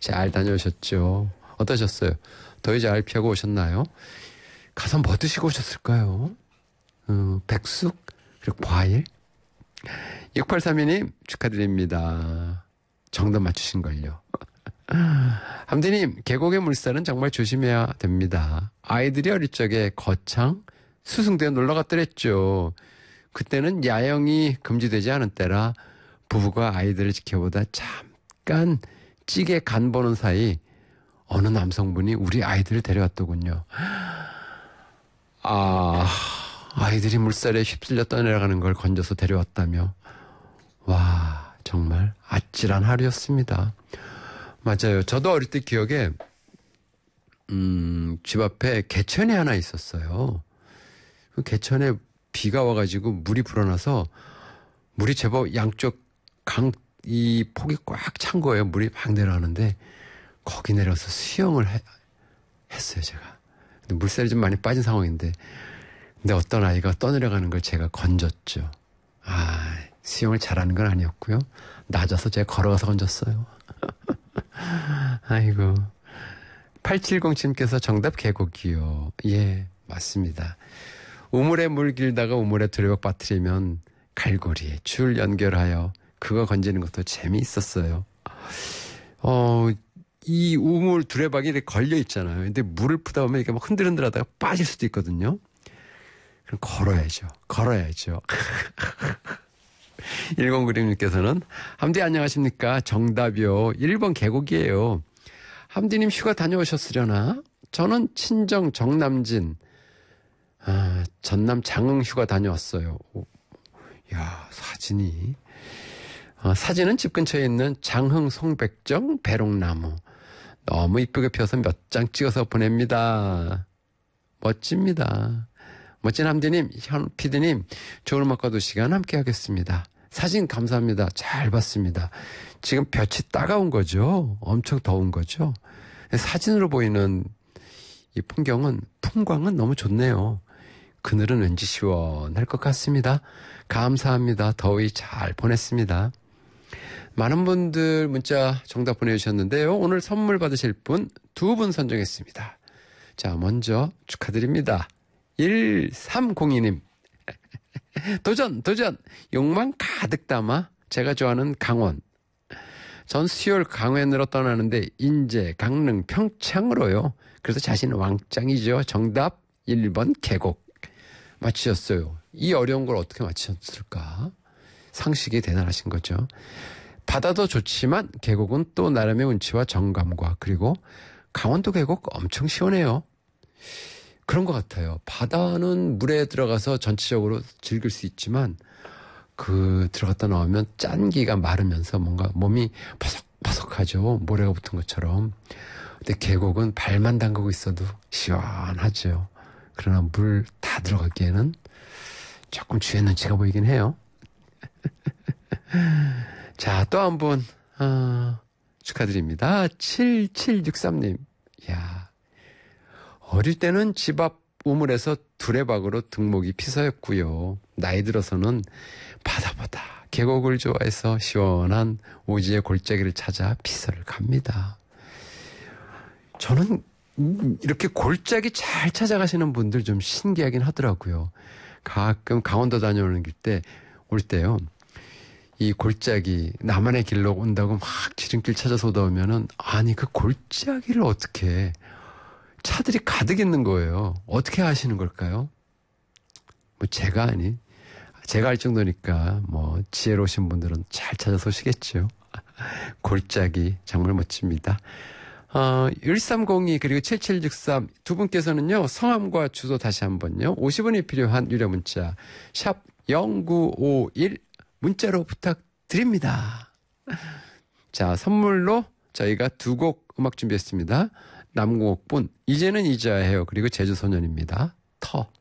잘 다녀오셨죠? 어떠셨어요? 더위 잘 피하고 오셨나요? 가서 뭐 드시고 오셨을까요? 백숙? 그리고 과일? 6832님 축하드립니다. 정답 맞추신 걸요. 함디님, 계곡의 물살은 정말 조심해야 됩니다. 아이들이 어릴 적에 거창, 수승대에 놀러 갔더랬죠. 그때는 야영이 금지되지 않은 때라 부부가 아이들을 지켜보다 잠깐 찌개 간 보는 사이 어느 남성분이 우리 아이들을 데려왔더군요. 아이들이 물살에 휩쓸려 떠내려가는 걸 건져서 데려왔다며. 와, 정말 아찔한 하루였습니다. 맞아요. 저도 어릴 때 기억에 집 앞에 개천이 하나 있었어요. 그 개천에 비가 와가지고 물이 불어나서 물이 제법 양쪽 이 폭이 꽉 찬 거예요. 물이 막 내려가는데 거기 내려서 수영을 했어요, 제가. 근데 물살이 좀 많이 빠진 상황인데 근데 어떤 아이가 떠내려가는 걸 제가 건졌죠. 수영을 잘하는 건 아니었고요. 낮아서 제가 걸어가서 건졌어요. 아이고. 8707님께서 정답 계곡이요. 예, 맞습니다. 우물에 물 길다가 우물에 두레박 빠뜨리면 갈고리에 줄 연결하여 그거 건지는 것도 재미있었어요. 이 우물 두레박이 이렇게 걸려 있잖아요. 근데 물을 푸다 보면 이렇게 막 흔들흔들 하다가 빠질 수도 있거든요. 그럼 걸어야죠. 1096님께서는 함디 안녕하십니까? 정답이요. 1번 계곡이에요. 함디님 휴가 다녀오셨으려나? 저는 친정 정남진 전남 장흥 휴가 다녀왔어요. 야, 사진이 사진은 집 근처에 있는 장흥 송백정 배롱나무 너무 이쁘게 펴서 몇 장 찍어서 보냅니다. 멋집니다. 멋진 함디님, 현 피디님, 좋은 음악과 2시간 함께 하겠습니다. 사진 감사합니다. 잘 봤습니다. 지금 볕이 따가운 거죠. 엄청 더운 거죠. 사진으로 보이는 이 풍광은 너무 좋네요. 그늘은 왠지 시원할 것 같습니다. 감사합니다. 더위 잘 보냈습니다. 많은 분들 문자 정답 보내주셨는데요. 오늘 선물 받으실 분 2분 선정했습니다. 자, 먼저 축하드립니다. 1302님. 도전! 욕망 가득 담아 제가 좋아하는 강원. 전 수요일 강원으로 떠나는데 인제, 강릉, 평창으로요. 그래서 자신은 왕짱이죠. 정답 1번 계곡. 맞추셨어요. 이 어려운 걸 어떻게 맞추셨을까? 상식이 대단하신 거죠. 바다도 좋지만 계곡은 또 나름의 운치와 정감과 그리고 강원도 계곡 엄청 시원해요. 그런 것 같아요. 바다는 물에 들어가서 전체적으로 즐길 수 있지만 들어갔다 나오면 짠기가 마르면서 뭔가 몸이 바삭바삭하죠. 모래가 붙은 것처럼. 근데 계곡은 발만 담그고 있어도 시원하죠. 그러나 물 다 들어가기에는 조금 주의 눈치가 보이긴 해요. 자, 또 한 분 축하드립니다. 7763님. 이야, 어릴 때는 집 앞 우물에서 두레박으로 등목이 피서였고요. 나이 들어서는 바다보다 계곡을 좋아해서 시원한 오지의 골짜기를 찾아 피서를 갑니다. 저는 이렇게 골짜기 잘 찾아가시는 분들 좀 신기하긴 하더라고요. 가끔 강원도 다녀오는 올 때요. 이 골짜기 나만의 길로 온다고 막 지름길 찾아서 오다 보면은 그 골짜기를 어떻게 차들이 가득 있는 거예요. 어떻게 하시는 걸까요? 제가 할 정도니까 지혜로우신 분들은 잘 찾아서 오시겠죠. 골짜기 정말 멋집니다. 1302 그리고 7763 두 분께서는요. 성함과 주소 다시 한번요. 50원이 필요한 유료 문자 샵 0951 문자로 부탁드립니다. 자, 선물로 저희가 2곡 음악 준비했습니다. 남궁옥분 이제는 잊어야 해요. 그리고 제주소년입니다. 터.